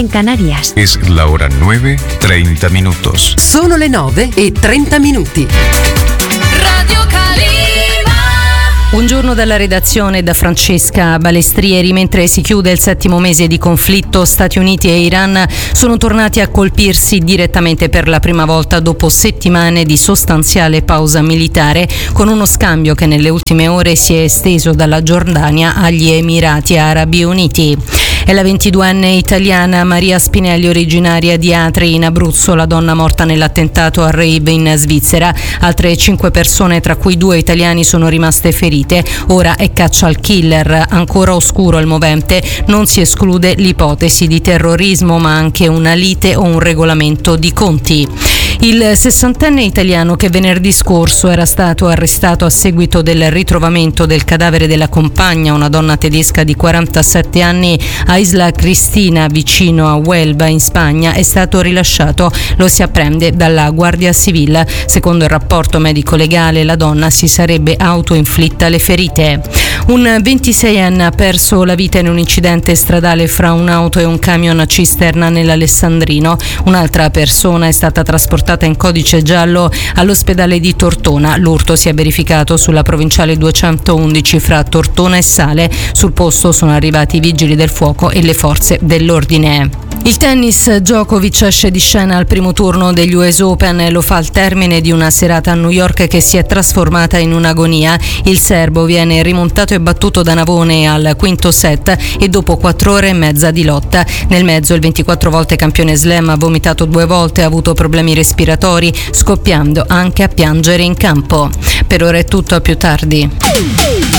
Canarias. Es la hora 9:30. Sono le 9:30. Radio Calima. Un giorno dalla redazione da Francesca Balestrieri. Mentre si chiude il 7° mese di conflitto, Stati Uniti e Iran sono tornati a colpirsi direttamente per la prima volta dopo settimane di sostanziale pausa militare, con uno scambio che nelle ultime ore si è esteso dalla Giordania agli Emirati Arabi Uniti. È la 22enne italiana Maria Spinelli, originaria di Atri in Abruzzo, la donna morta nell'attentato a rave in Svizzera. Altre 5 persone, tra cui 2 italiani, sono rimaste ferite. Ora è caccia al killer. Ancora oscuro il movente, non si esclude l'ipotesi di terrorismo, ma anche una lite o un regolamento di conti. Il 60enne italiano, che venerdì scorso era stato arrestato a seguito del ritrovamento del cadavere della compagna, una donna tedesca di 47 anni, a Isla Cristina, vicino a Huelva in Spagna, è stato rilasciato. Lo si apprende dalla Guardia Civile. Secondo il rapporto medico legale, la donna si sarebbe autoinflitta le ferite. Un 26enne ha perso la vita in un incidente stradale fra un'auto e un camion cisterna nell'Alessandrino. Un'altra persona è stata trasportata in codice giallo all'ospedale di Tortona. L'urto si è verificato sulla provinciale 211 fra Tortona e Sale. Sul posto sono arrivati i vigili del fuoco e le forze dell'ordine. Il tennis, Djokovic esce di scena al primo turno degli US Open e lo fa al termine di una serata a New York che si è trasformata in un'agonia. Il serbo viene rimontato e battuto da Navone al quinto set e dopo 4 ore e mezza di lotta. Nel mezzo il 24 volte campione slam ha vomitato 2 volte e ha avuto problemi respiratori, scoppiando anche a piangere in campo. Per ora è tutto, a più tardi.